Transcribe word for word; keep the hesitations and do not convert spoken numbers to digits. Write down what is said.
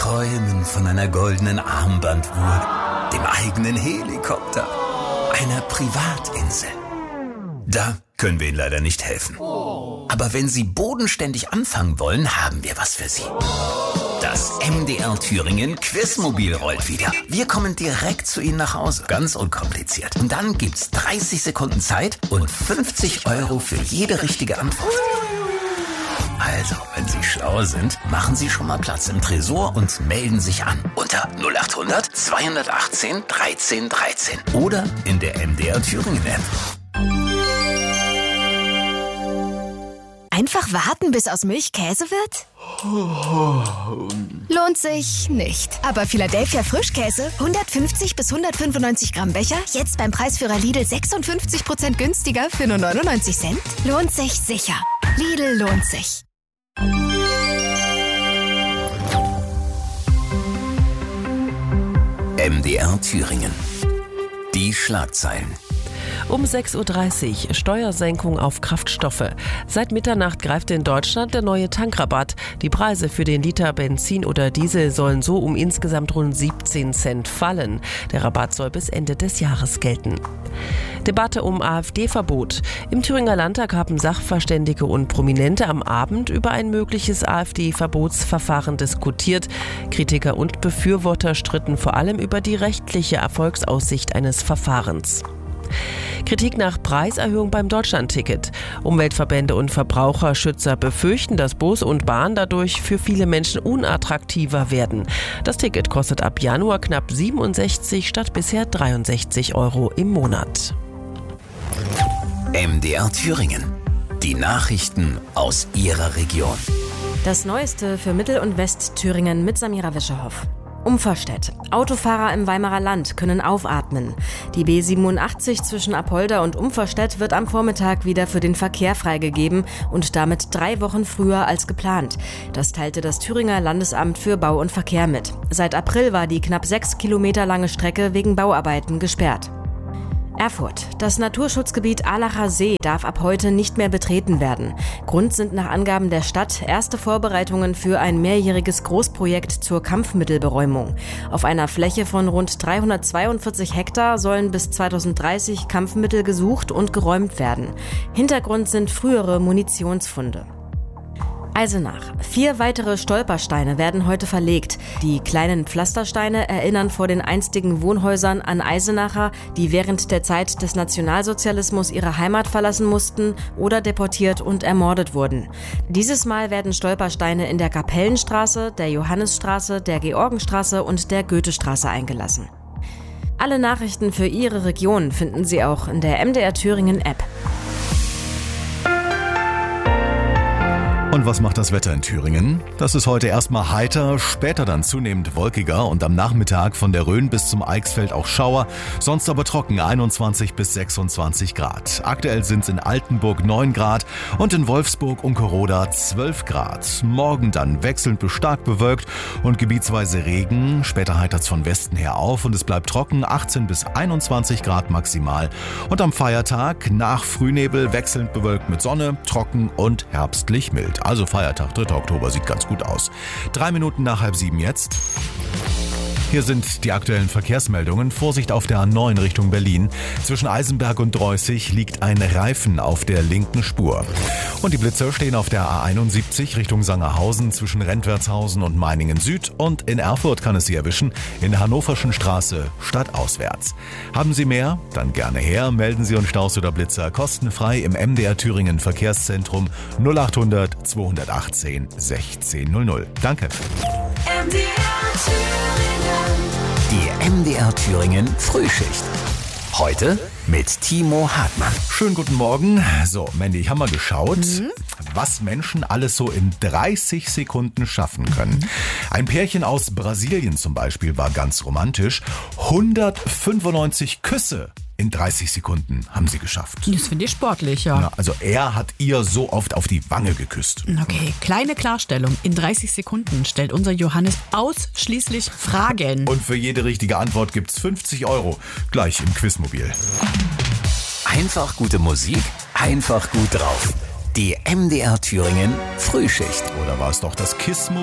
träumen von einer goldenen Armbanduhr, dem eigenen Helikopter, einer Privatinsel. Da können wir Ihnen leider nicht helfen. Aber wenn Sie bodenständig anfangen wollen, haben wir was für Sie. Das M D R Thüringen Quizmobil rollt wieder. Wir kommen direkt zu Ihnen nach Hause. Ganz unkompliziert. Und dann gibt's dreißig Sekunden Zeit und fünfzig Euro für jede richtige Antwort. Also, wenn Sie schlau sind, machen Sie schon mal Platz im Tresor und melden sich an. Unter null acht hundert zweihundertachtzehn dreizehn dreizehn. Oder in der M D R Thüringen App. Einfach warten, bis aus Milch Käse wird? Lohnt sich nicht. Aber Philadelphia Frischkäse, hundertfünfzig bis hundertfünfundneunzig Gramm Becher, jetzt beim Preisführer Lidl sechsundfünfzig Prozent günstiger für nur neunundneunzig Cent? Lohnt sich sicher. Lidl lohnt sich. M D R Thüringen. Die Schlagzeilen. Um sechs Uhr dreißig, Steuersenkung auf Kraftstoffe. Seit Mitternacht greift in Deutschland der neue Tankrabatt. Die Preise für den Liter Benzin oder Diesel sollen so um insgesamt rund siebzehn Cent fallen. Der Rabatt soll bis Ende des Jahres gelten. Debatte um AfD-Verbot. Im Thüringer Landtag haben Sachverständige und Prominente am Abend über ein mögliches AfD-Verbotsverfahren diskutiert. Kritiker und Befürworter stritten vor allem über die rechtliche Erfolgsaussicht eines Verfahrens. Kritik nach Preiserhöhung beim Deutschlandticket. Umweltverbände und Verbraucherschützer befürchten, dass Bus und Bahn dadurch für viele Menschen unattraktiver werden. Das Ticket kostet ab Januar knapp siebenundsechzig statt bisher dreiundsechzig Euro im Monat. M D R Thüringen. Die Nachrichten aus Ihrer Region. Das Neueste für Mittel- und Westthüringen mit Samira Wischerhoff. Umverstedt. Autofahrer im Weimarer Land können aufatmen. Die B siebenundachtzig zwischen Apolda und Umverstedt wird am Vormittag wieder für den Verkehr freigegeben und damit drei Wochen früher als geplant. Das teilte das Thüringer Landesamt für Bau und Verkehr mit. Seit April war die knapp sechs Kilometer lange Strecke wegen Bauarbeiten gesperrt. Erfurt. Das Naturschutzgebiet Aalacher See darf ab heute nicht mehr betreten werden. Grund sind nach Angaben der Stadt erste Vorbereitungen für ein mehrjähriges Großprojekt zur Kampfmittelberäumung. Auf einer Fläche von rund dreihundertzweiundvierzig Hektar sollen bis zweitausenddreißig Kampfmittel gesucht und geräumt werden. Hintergrund sind frühere Munitionsfunde. Eisenach. Vier weitere Stolpersteine werden heute verlegt. Die kleinen Pflastersteine erinnern vor den einstigen Wohnhäusern an Eisenacher, die während der Zeit des Nationalsozialismus ihre Heimat verlassen mussten oder deportiert und ermordet wurden. Dieses Mal werden Stolpersteine in der Kapellenstraße, der Johannisstraße, der Georgenstraße und der Goethestraße eingelassen. Alle Nachrichten für Ihre Region finden Sie auch in der M D R Thüringen App. Und was macht das Wetter in Thüringen? Das ist heute erstmal heiter, später dann zunehmend wolkiger und am Nachmittag von der Rhön bis zum Eichsfeld auch Schauer, sonst aber trocken einundzwanzig bis sechsundzwanzig Grad. Aktuell sind es in Altenburg neun Grad und in Wolfsburg und Unkeroda zwölf Grad. Morgen dann wechselnd bis stark bewölkt und gebietsweise Regen. Später heitert's von Westen her auf und es bleibt trocken, achtzehn bis einundzwanzig Grad maximal. Und am Feiertag nach Frühnebel wechselnd bewölkt mit Sonne, trocken und herbstlich mild. Also Feiertag, dritter Oktober, sieht ganz gut aus. Drei Minuten nach halb sieben jetzt. Hier sind die aktuellen Verkehrsmeldungen. Vorsicht auf der A neun Richtung Berlin. Zwischen Eisenberg und Dreußig liegt ein Reifen auf der linken Spur. Und die Blitzer stehen auf der A einundsiebzig Richtung Sangerhausen zwischen Rentwertshausen und Meiningen Süd. Und in Erfurt kann es Sie erwischen, in der Hannoverschen Straße stadtauswärts. Haben Sie mehr? Dann gerne her. Melden Sie uns Staus oder Blitzer kostenfrei im M D R Thüringen Verkehrszentrum null acht hundert zweihundertachtzehn sechzehn null null. Danke. M D R Thüringen. Die M D R Thüringen Frühschicht. Heute mit Timo Hartmann. Schönen guten Morgen. So, Mandy, ich habe mal geschaut, mhm. was Menschen alles so in dreißig Sekunden schaffen können. Mhm. Ein Pärchen aus Brasilien zum Beispiel war ganz romantisch. hundertfünfundneunzig Küsse in dreißig Sekunden haben sie geschafft. Das finde ich sportlich, ja. Na, also er hat ihr so oft auf die Wange geküsst. Okay, kleine Klarstellung. In dreißig Sekunden stellt unser Johannes ausschließlich Fragen. Und für jede richtige Antwort gibt's fünfzig Euro. Gleich im Quizmobil. Einfach gute Musik, einfach gut drauf. Die M D R Thüringen Frühschicht. Oder war es doch das Kiss-Mobil?